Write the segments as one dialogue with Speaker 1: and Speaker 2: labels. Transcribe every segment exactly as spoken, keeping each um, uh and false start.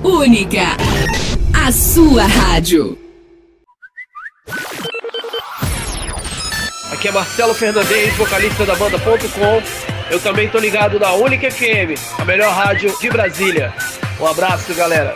Speaker 1: Única, a sua rádio.
Speaker 2: Aqui é Marcelo Fernandes, vocalista da banda Ponto Com. Eu também tô ligado na Única F M, a melhor rádio de Brasília. Um abraço, galera.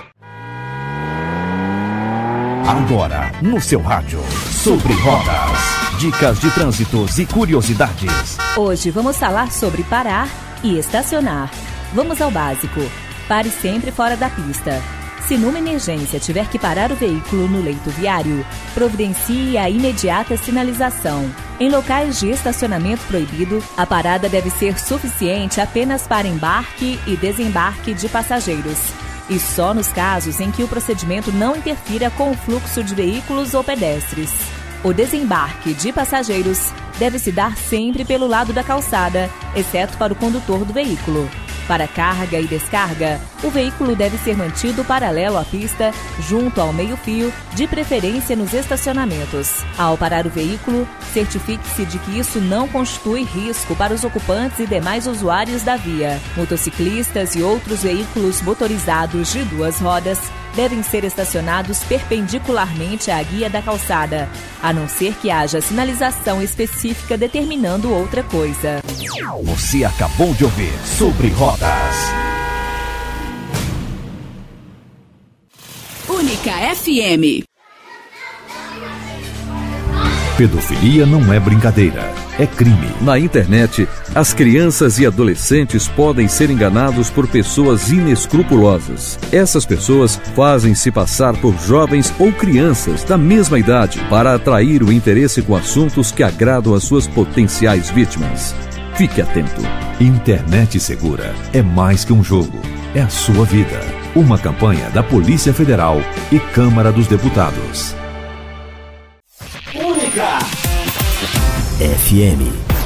Speaker 3: Agora, no seu rádio, Sobre Rodas. Dicas de trânsitos e curiosidades.
Speaker 4: Hoje vamos falar sobre parar e estacionar. Vamos ao básico. Pare sempre fora da pista. Se numa emergência tiver que parar o veículo no leito viário, providencie a imediata sinalização. Em locais de estacionamento proibido, a parada deve ser suficiente apenas para embarque e desembarque de passageiros. E só nos casos em que o procedimento não interfira com o fluxo de veículos ou pedestres. O desembarque de passageiros deve se dar sempre pelo lado da calçada, exceto para o condutor do veículo. Para carga e descarga, o veículo deve ser mantido paralelo à pista, junto ao meio-fio, de preferência nos estacionamentos. Ao parar o veículo, certifique-se de que isso não constitui risco para os ocupantes e demais usuários da via. Motociclistas e outros veículos motorizados de duas rodas devem ser estacionados perpendicularmente à guia da calçada, a não ser que haja sinalização específica determinando outra coisa.
Speaker 3: Você acabou de ouvir Sobre Rodas.
Speaker 1: Única F M.
Speaker 3: Pedofilia não é brincadeira, é crime.
Speaker 5: Na internet, as crianças e adolescentes podem ser enganados por pessoas inescrupulosas. Essas pessoas fazem-se passar por jovens ou crianças da mesma idade para atrair o interesse com assuntos que agradam as suas potenciais vítimas. Fique atento.
Speaker 3: Internet segura é mais que um jogo, é a sua vida. Uma campanha da Polícia Federal e Câmara dos Deputados.
Speaker 1: Única
Speaker 3: F M.